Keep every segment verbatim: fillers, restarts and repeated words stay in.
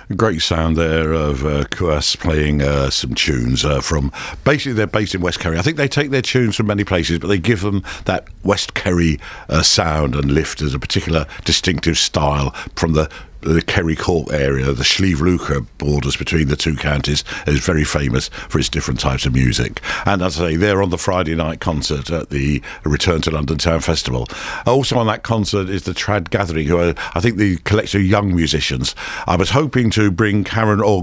Great sound there of uh, Kuas playing uh, some tunes uh, from, basically they're based in West Kerry. I think they take their tunes from many places, but they give them that West Kerry uh, sound and lift as a particular distinctive style from the the Kerry Court area. The Slieve Luca borders between the two counties is very famous for its different types of music. And as I say, they're on the Friday night concert at the Return to London Town Festival. Also on that concert is the Trad Gathering, who are, I think, the collection of young musicians. I was hoping to bring Karen or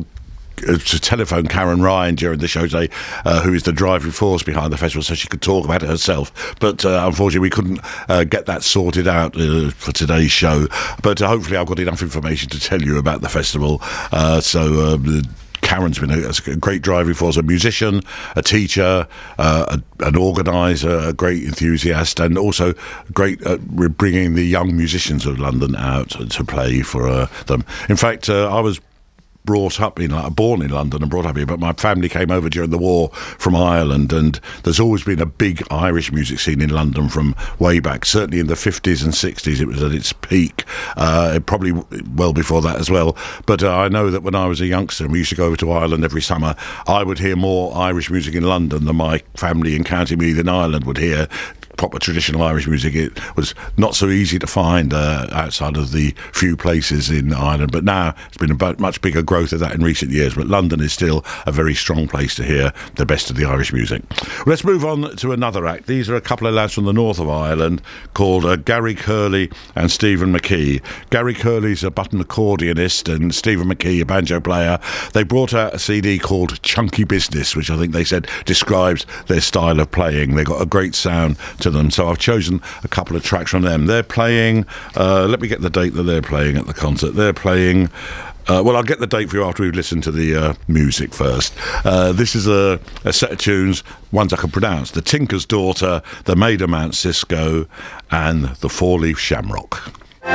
to telephone Karen Ryan during the show today, uh, who is the driving force behind the festival, so she could talk about it herself. But uh, unfortunately, we couldn't uh, get that sorted out uh, for today's show. But uh, hopefully, I've got enough information to tell you about the festival. Uh, so. Uh, Karen's been a, a great driving force, a musician, a teacher, uh, a, an organiser, a great enthusiast, and also great at bringing the young musicians of London out to play for uh, them. In fact, uh, I was brought up in, like, born in London and brought up here, but my family came over during the war from Ireland, and there's always been a big Irish music scene in London from way back. Certainly in the fifties and sixties it was at its peak, uh, probably well before that as well. But uh, I know that when I was a youngster and we used to go over to Ireland every summer, I would hear more Irish music in London than my family in County Meath in Ireland would hear. Proper traditional Irish music, it was not so easy to find uh, outside of the few places in Ireland, but now it's been a much bigger growth of that in recent years. But London is still a very strong place to hear the best of the Irish music. Let's move on to another act. These are a couple of lads from the north of Ireland called uh, Gary Curley and Stephen McKee. Gary Curley's a button accordionist and Stephen McKee a banjo player. They brought out a C D called Chunky Business, which I think they said describes their style of playing. They got a great sound to them, so I've chosen a couple of tracks from them. They're playing, uh, let me get the date that they're playing at the concert. They're playing, uh, well, I'll get the date for you after we've listened to the uh, music first. Uh, this is a, a set of tunes, ones I can pronounce: The Tinker's Daughter, The Maid of Mount Cisco, and The Four-Leaf Shamrock.